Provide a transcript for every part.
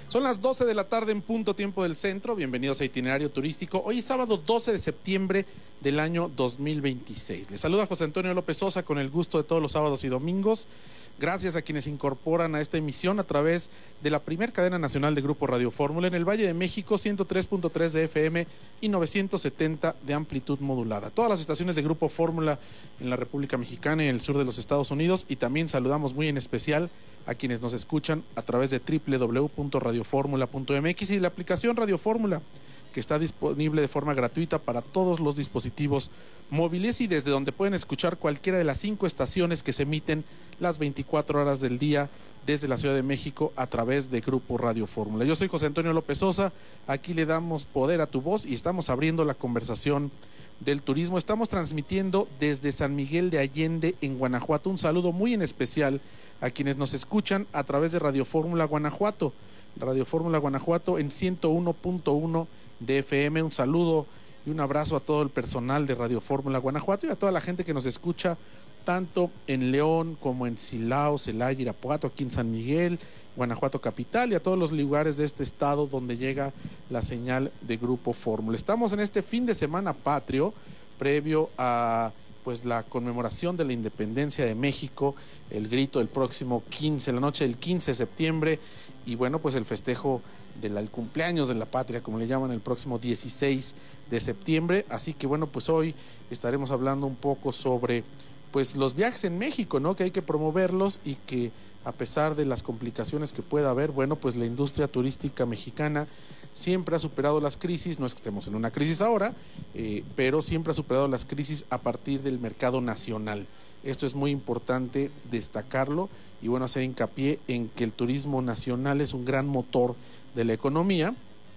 Son las 12 de la tarde en punto tiempo del centro. Bienvenidos a Itinerario Turístico. Hoy es sábado 12 de septiembre del año 2026. Les saluda José Antonio López Sosa con el gusto de todos los sábados y domingos. Gracias a quienes se incorporan a esta emisión a través de la primer cadena nacional de Grupo Radio Fórmula en el Valle de México, 103.3 de FM y 970 de amplitud modulada. Todas las estaciones de Grupo Fórmula en la República Mexicana y en el sur de los Estados Unidos. Y también saludamos muy en especial a quienes nos escuchan a través de www.radioformula.mx y la aplicación Radio Fórmula, que está disponible de forma gratuita para todos los dispositivos móviles y desde donde pueden escuchar cualquiera de las 5 estaciones que se emiten las 24 horas del día desde la Ciudad de México a través de Grupo Radio Fórmula. Yo soy José Antonio López Sosa, aquí le damos poder a tu voz y estamos abriendo la conversación del turismo. Estamos transmitiendo desde San Miguel de Allende en Guanajuato. Un saludo muy en especial a quienes nos escuchan a través de Radio Fórmula Guanajuato. Radio Fórmula Guanajuato en 101.1 de FM. Un saludo y un abrazo a todo el personal de Radio Fórmula Guanajuato y a toda la gente que nos escucha tanto en León como en Silao, Celaya, Irapuato, aquí en San Miguel, Guanajuato capital y a todos los lugares de este estado donde llega la señal de Grupo Fórmula. Estamos en este fin de semana patrio previo a pues la conmemoración de la independencia de México, el grito el próximo 15, la noche del 15 de septiembre y bueno, pues el festejo del cumpleaños de la patria, como le llaman, el próximo 16 de septiembre. Así que bueno, pues hoy estaremos hablando un poco sobre pues los viajes en México, ¿no? Que hay que promoverlos y que a pesar de las complicaciones que pueda haber, bueno, pues la industria turística mexicana siempre ha superado las crisis. No es que estemos en una crisis ahora, pero siempre ha superado las crisis a partir del mercado nacional. Esto es muy importante destacarlo y bueno, hacer hincapié en que el turismo nacional es un gran motor de la economía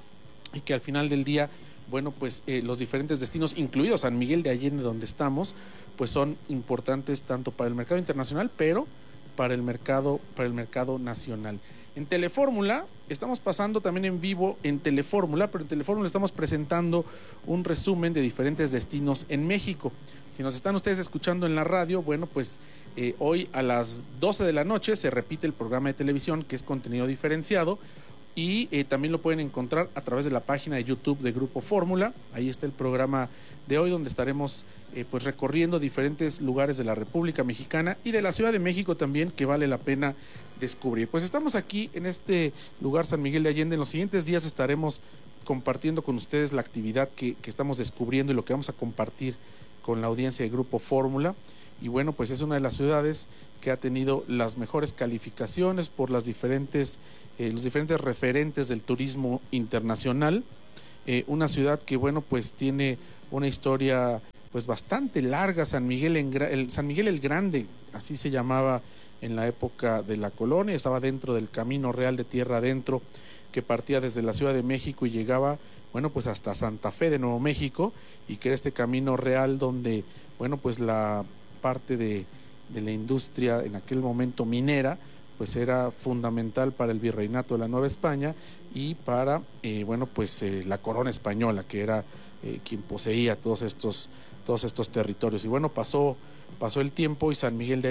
y que al final del día, bueno, pues los diferentes destinos, incluidos San Miguel de Allende donde estamos, pues son importantes tanto para el mercado internacional, pero para el mercado nacional. En Telefórmula, estamos pasando también en vivo en Telefórmula, pero en Telefórmula estamos presentando un resumen de diferentes destinos en México. Si nos están ustedes escuchando en la radio, bueno, pues hoy a las 12 de la noche se repite el programa de televisión, que es contenido diferenciado, y también lo pueden encontrar a través de la página de YouTube de Grupo Fórmula. Ahí está el programa de hoy, donde estaremos pues recorriendo diferentes lugares de la República Mexicana y de la Ciudad de México también, que vale la pena descubrir. Pues estamos aquí en este lugar, San Miguel de Allende. En los siguientes días estaremos compartiendo con ustedes la actividad que estamos descubriendo y lo que vamos a compartir con la audiencia de Grupo Fórmula. Y bueno, pues es una de las ciudades que ha tenido las mejores calificaciones por las los diferentes referentes del turismo internacional. Una ciudad que, bueno, pues tiene una historia pues bastante larga. San Miguel el Grande, así se llamaba en la época de la colonia, estaba dentro del Camino Real de Tierra Adentro, que partía desde la Ciudad de México y llegaba, bueno, pues hasta Santa Fe de Nuevo México, y que era este camino real donde, bueno, pues la parte de la industria en aquel momento minera, pues era fundamental para el virreinato de la Nueva España y para, bueno, pues la corona española, que era quien poseía todos estos territorios. Y bueno, pasó el tiempo y San Miguel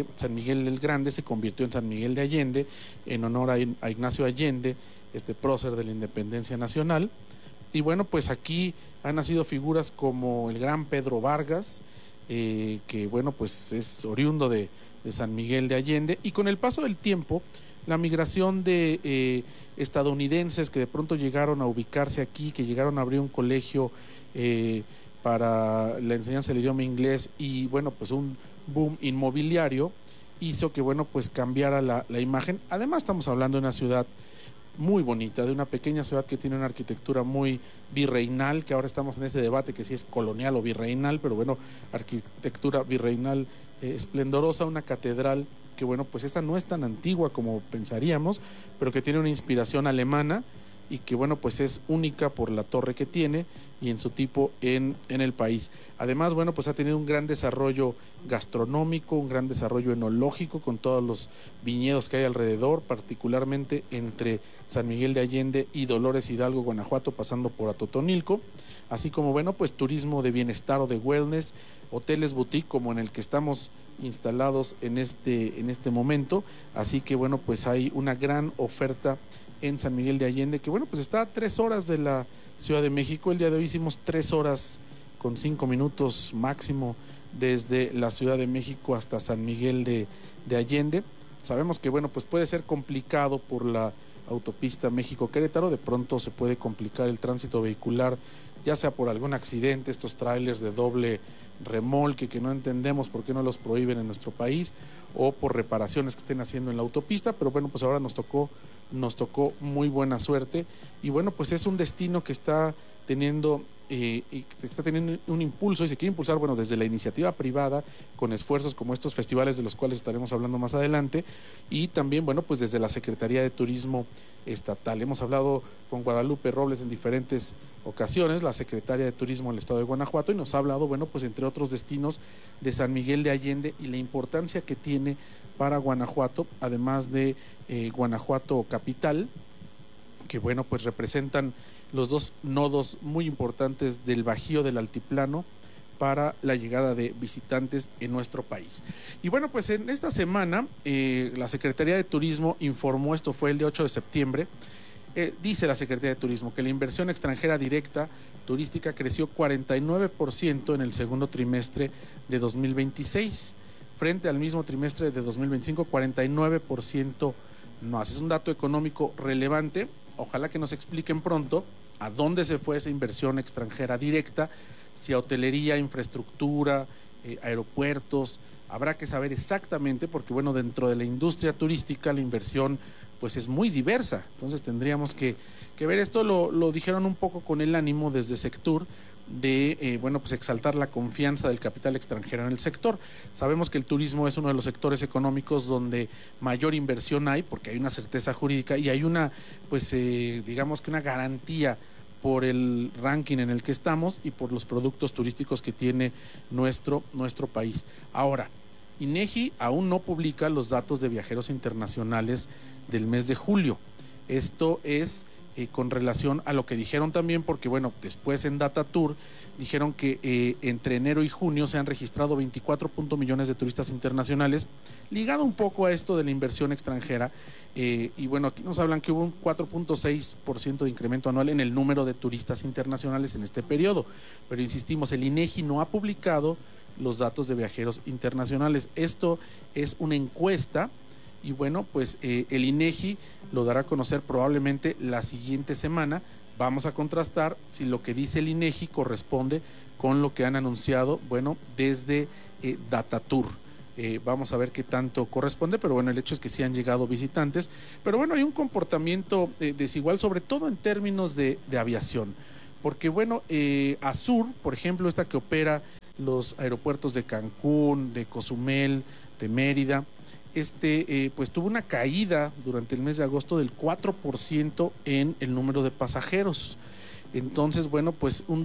el Grande se convirtió en San Miguel de Allende en honor a Ignacio Allende, este prócer de la independencia nacional. Y bueno, pues aquí han nacido figuras como el gran Pedro Vargas, que bueno, pues es oriundo de San Miguel de Allende, y con el paso del tiempo la migración de estadounidenses que de pronto llegaron a ubicarse aquí, que llegaron a abrir un colegio para la enseñanza del idioma inglés y bueno, pues un boom inmobiliario hizo que bueno, pues cambiara la imagen. Además estamos hablando de una ciudad muy bonita, de una pequeña ciudad que tiene una arquitectura muy virreinal, que ahora estamos en ese debate que si es colonial o virreinal, pero bueno, arquitectura virreinal esplendorosa, una catedral que bueno, pues esta no es tan antigua como pensaríamos, pero que tiene una inspiración alemana y que bueno, pues es única por la torre que tiene y en su tipo en el país. Además, bueno, pues ha tenido un gran desarrollo gastronómico, un gran desarrollo enológico con todos los viñedos que hay alrededor, particularmente entre San Miguel de Allende y Dolores Hidalgo, Guanajuato, pasando por Atotonilco, así como, bueno, pues turismo de bienestar o de wellness, hoteles boutique como en el que estamos instalados en este momento, así que, bueno, pues hay una gran oferta en San Miguel de Allende, que, bueno, pues está a 3 horas de la Ciudad de México. El día de hoy hicimos 3 horas con 5 minutos máximo desde la Ciudad de México hasta San Miguel de Allende. Sabemos que, bueno, pues puede ser complicado por la autopista México-Querétaro, de pronto se puede complicar el tránsito vehicular, ya sea por algún accidente, estos trailers de doble remolque que no entendemos por qué no los prohíben en nuestro país, o por reparaciones que estén haciendo en la autopista, pero bueno, pues ahora nos tocó muy buena suerte, y bueno, pues es un destino que está teniendo un impulso y se quiere impulsar, bueno, desde la iniciativa privada, con esfuerzos como estos festivales de los cuales estaremos hablando más adelante, y también, bueno, pues desde la Secretaría de Turismo Estatal. Hemos hablado con Guadalupe Robles en diferentes ocasiones, la secretaria de Turismo del Estado de Guanajuato, y nos ha hablado, bueno, pues entre otros destinos de San Miguel de Allende y la importancia que tiene para Guanajuato, además de Guanajuato capital, que, bueno, pues representan los dos nodos muy importantes del Bajío del Altiplano para la llegada de visitantes en nuestro país. Y bueno, pues en esta semana la Secretaría de Turismo informó, esto fue el día 8 de septiembre, dice la Secretaría de Turismo que la inversión extranjera directa turística creció 49% en el segundo trimestre de 2026, frente al mismo trimestre de 2025, 49% más. Es un dato económico relevante. Ojalá que nos expliquen pronto a dónde se fue esa inversión extranjera directa, si a hotelería, infraestructura, aeropuertos. Habrá que saber exactamente, porque, bueno, dentro de la industria turística la inversión pues es muy diversa, entonces tendríamos que ver esto. Lo dijeron un poco con el ánimo desde Sectur de, bueno, pues exaltar la confianza del capital extranjero en el sector. Sabemos que el turismo es uno de los sectores económicos donde mayor inversión hay, porque hay una certeza jurídica y hay una, pues digamos que una garantía por el ranking en el que estamos y por los productos turísticos que tiene nuestro país. Ahora, INEGI aún no publica los datos de viajeros internacionales del mes de julio. Esto es con relación a lo que dijeron también, porque, bueno, después en Datatur dijeron que entre enero y junio se han registrado 24 millones de turistas internacionales, ligado un poco a esto de la inversión extranjera, y bueno, aquí nos hablan que hubo un 4.6% de incremento anual en el número de turistas internacionales en este periodo, pero insistimos, el INEGI no ha publicado los datos de viajeros internacionales. Esto es una encuesta y, bueno, pues el INEGI lo dará a conocer probablemente la siguiente semana. Vamos a contrastar si lo que dice el INEGI corresponde con lo que han anunciado, bueno, desde Datatur. Vamos a ver qué tanto corresponde, pero bueno, el hecho es que sí han llegado visitantes, pero bueno, hay un comportamiento desigual, sobre todo en términos de aviación, porque, bueno, Azur, por ejemplo, esta que opera los aeropuertos de Cancún, de Cozumel, de Mérida, pues tuvo una caída durante el mes de agosto del 4% en el número de pasajeros. Entonces, bueno, pues un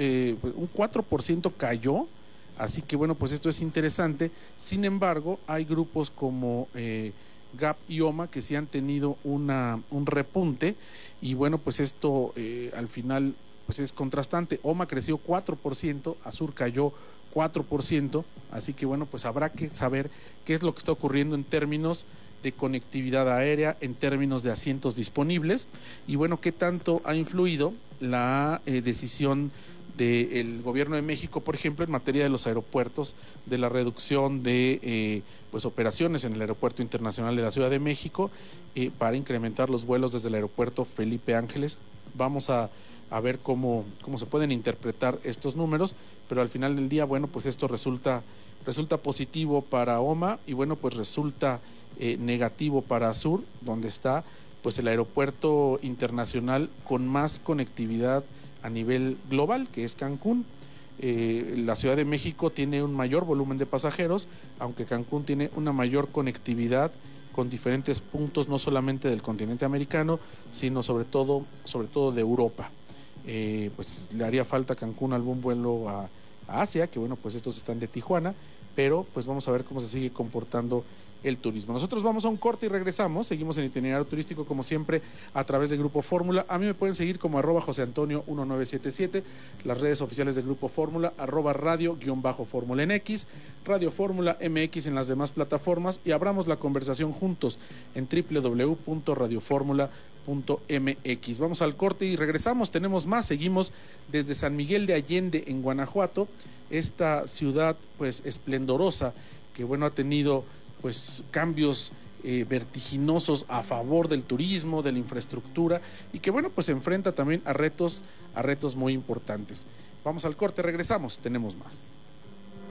4% cayó, así que, bueno, pues esto es interesante. Sin embargo, hay grupos como GAP y OMA que sí han tenido un repunte, y bueno, pues esto al final pues es contrastante. OMA creció 4%, Azur cayó 4%, así que, bueno, pues habrá que saber qué es lo que está ocurriendo en términos de conectividad aérea, en términos de asientos disponibles, y bueno, qué tanto ha influido la decisión del Gobierno de México, por ejemplo, en materia de los aeropuertos, de la reducción de pues operaciones en el Aeropuerto Internacional de la Ciudad de México, para incrementar los vuelos desde el Aeropuerto Felipe Ángeles. Vamos a ver cómo se pueden interpretar estos números, pero al final del día, bueno, pues esto resulta positivo para OMA, y bueno, pues resulta negativo para Azur, donde está pues el aeropuerto internacional con más conectividad a nivel global, que es Cancún. La Ciudad de México tiene un mayor volumen de pasajeros, aunque Cancún tiene una mayor conectividad con diferentes puntos, no solamente del continente americano, sino sobre todo de Europa. pues le haría falta a Cancún algún vuelo a Asia, que bueno, pues estos están de Tijuana, pero pues vamos a ver cómo se sigue comportando el turismo. Nosotros vamos a un corte y regresamos, seguimos en Itinerario Turístico como siempre a través de Grupo Fórmula. A mí me pueden seguir como @JoseAntonio1977, las redes oficiales de Grupo Fórmula, @radio_Fórmula en X, Radio Fórmula MX en las demás plataformas, y abramos la conversación juntos en www.radioformula.mx. Vamos al corte y regresamos, tenemos más, seguimos desde San Miguel de Allende en Guanajuato, esta ciudad pues esplendorosa que bueno ha tenido pues cambios vertiginosos a favor del turismo, de la infraestructura, y que bueno pues se enfrenta también a retos muy importantes. Vamos al corte, regresamos, tenemos más.